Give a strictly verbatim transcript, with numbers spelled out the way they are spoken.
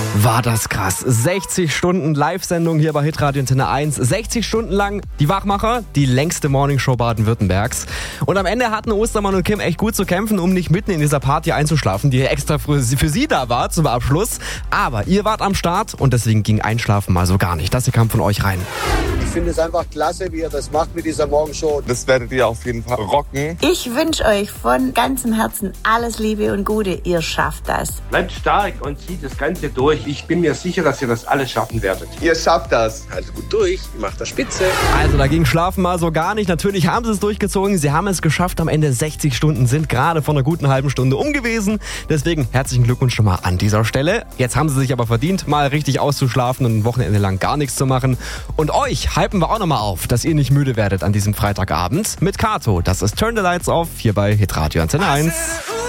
War das krass. sechzig Stunden Live-Sendung hier bei Hitradio Antenne eins. sechzig Stunden lang die Wachmacher, die längste Morningshow Baden-Württembergs. Und am Ende hatten Ostermann und Kim echt gut zu kämpfen, um nicht mitten in dieser Party einzuschlafen, die extra für sie da war zum Abschluss. Aber ihr wart am Start und deswegen ging Einschlafen mal so gar nicht. Das hier kam von euch rein. Ich finde es einfach klasse, wie ihr das macht mit dieser Morgenshow. Das werdet ihr auf jeden Fall rocken. Ich wünsche euch von ganzem Herzen alles Liebe und Gute. Ihr schafft das. Bleibt stark und zieht das Ganze durch. Ich bin mir sicher, dass ihr das alles schaffen werdet. Ihr schafft das. Haltet gut durch, ihr macht das spitze. Also da ging Schlafen mal so gar nicht. Natürlich haben sie es durchgezogen. Sie haben es geschafft. Am Ende sechzig Stunden sind gerade von einer guten halben Stunde um gewesen. Deswegen herzlichen Glückwunsch schon mal an dieser Stelle. Jetzt haben sie sich aber verdient, mal richtig auszuschlafen und ein Wochenende lang gar nichts zu machen. Und euch hypen wir auch nochmal auf, dass ihr nicht müde werdet an diesem Freitagabend mit Kato. Das ist Turn the Lights Off hier bei Hitradio Antenne eins.